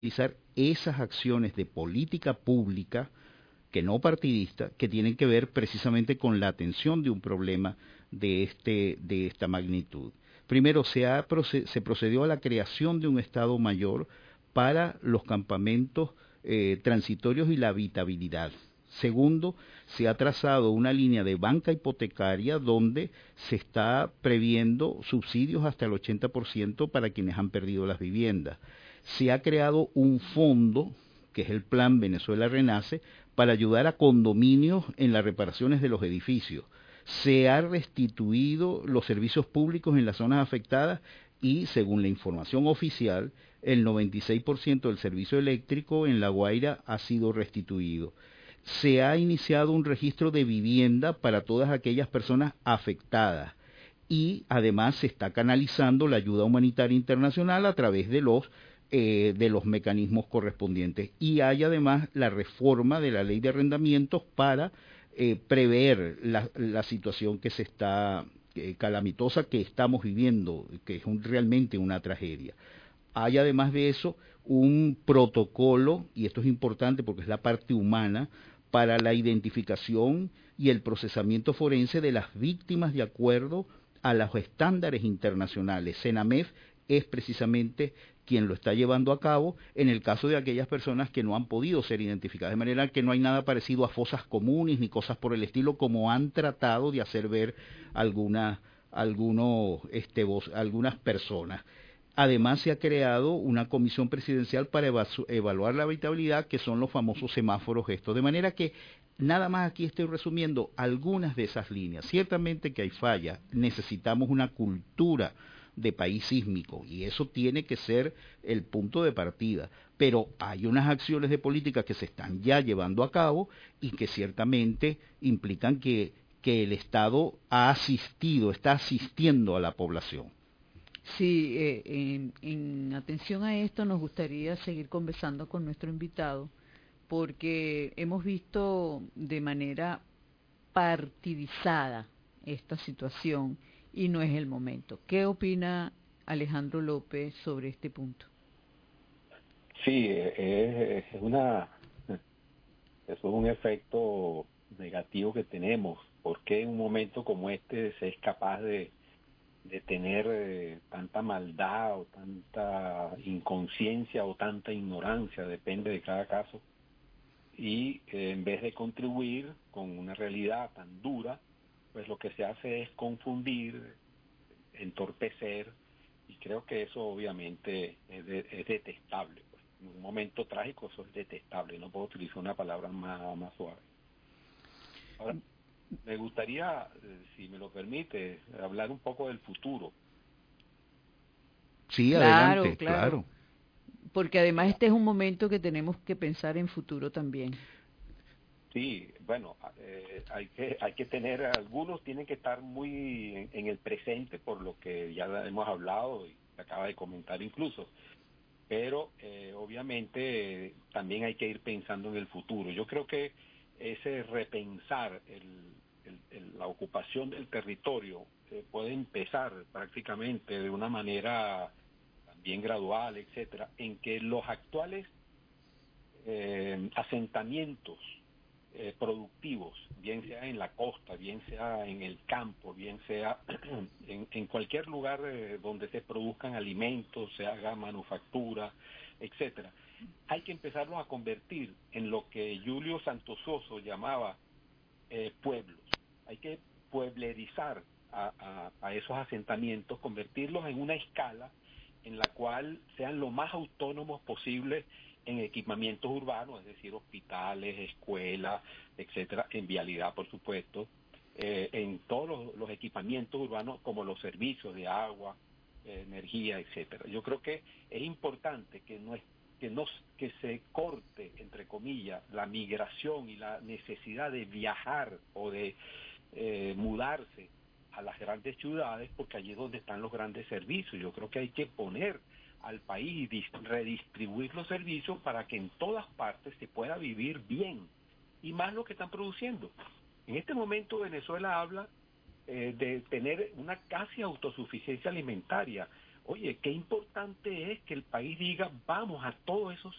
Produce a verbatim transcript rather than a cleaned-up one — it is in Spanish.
utilizar esas acciones de política pública, que no partidista, que tienen que ver precisamente con la atención de un problema de, este, de esta magnitud. Primero, se, ha, se procedió a la creación de un Estado Mayor para los campamentos eh, transitorios y la habitabilidad. Segundo, se ha trazado una línea de banca hipotecaria donde se está previendo subsidios hasta el ochenta por ciento para quienes han perdido las viviendas. Se ha creado un fondo, que es el Plan Venezuela Renace, para ayudar a condominios en las reparaciones de los edificios. Se ha restituido los servicios públicos en las zonas afectadas y, según la información oficial, el noventa y seis por ciento del servicio eléctrico en La Guaira ha sido restituido. Se ha iniciado un registro de vivienda para todas aquellas personas afectadas y además se está canalizando la ayuda humanitaria internacional a través de los eh, de los mecanismos correspondientes. Y hay además la reforma de la ley de arrendamientos para eh, prever la, la situación que se está eh, calamitosa que estamos viviendo, que es un, realmente una tragedia. Hay además de eso un protocolo, y esto es importante porque es la parte humana, para la identificación y el procesamiento forense de las víctimas de acuerdo a los estándares internacionales. CENAMEF es precisamente quien lo está llevando a cabo en el caso de aquellas personas que no han podido ser identificadas, de manera que no hay nada parecido a fosas comunes ni cosas por el estilo como han tratado de hacer ver algunas, algunos, este, algunas personas. Además, se ha creado una comisión presidencial para evaluar la habitabilidad, que son los famosos semáforos estos. De manera que, nada más aquí estoy resumiendo algunas de esas líneas. Ciertamente que hay fallas, necesitamos una cultura de país sísmico, y eso tiene que ser el punto de partida. Pero hay unas acciones de política que se están ya llevando a cabo y que ciertamente implican que, que el Estado ha asistido, está asistiendo a la población. Sí, eh, en, en atención a esto nos gustaría seguir conversando con nuestro invitado porque hemos visto de manera partidizada esta situación y no es el momento. ¿Qué opina Alejandro López sobre este punto? Sí, es, es una es un efecto negativo que tenemos. ¿Por qué en un momento como este se es capaz de de tener eh, tanta maldad o tanta inconsciencia o tanta ignorancia, depende de cada caso, y eh, en vez de contribuir con una realidad tan dura, pues lo que se hace es confundir, entorpecer, y creo que eso obviamente es, de, es detestable. Pues. En un momento trágico eso es detestable, no puedo utilizar una palabra más, más suave. Ahora, me gustaría, si me lo permite, hablar un poco del futuro. Sí, Claro, adelante, claro, claro. porque además este es un momento que tenemos que pensar en futuro también. Sí, bueno, eh, hay que hay que tener, algunos tienen que estar muy en, en el presente por lo que ya hemos hablado y acaba de comentar incluso, pero eh, obviamente eh, también hay que ir pensando en el futuro. Yo creo que ese repensar el, el, el, la ocupación del territorio eh, puede empezar prácticamente de una manera también gradual, etcétera, en que los actuales eh, asentamientos eh, productivos, bien sea en la costa, bien sea en el campo, bien sea en, en cualquier lugar eh, donde se produzcan alimentos, se haga manufactura, etcétera. Hay que empezarlos a convertir en lo que Julio Santososo llamaba eh, pueblos. Hay que pueblerizar a, a, a esos asentamientos, convertirlos en una escala en la cual sean lo más autónomos posible en equipamientos urbanos, es decir, hospitales, escuelas, etcétera, en vialidad, por supuesto, eh, en todos los, los equipamientos urbanos como los servicios de agua, eh, energía, etcétera. Yo creo que es importante que no es, que no que se corte, entre comillas, la migración y la necesidad de viajar o de eh, mudarse a las grandes ciudades, porque allí es donde están los grandes servicios. Yo creo que hay que poner al país y redistribuir los servicios para que en todas partes se pueda vivir bien, y más lo que están produciendo. En este momento Venezuela habla eh, de tener una casi autosuficiencia alimentaria. Oye, qué importante es que el país diga, vamos a todos esos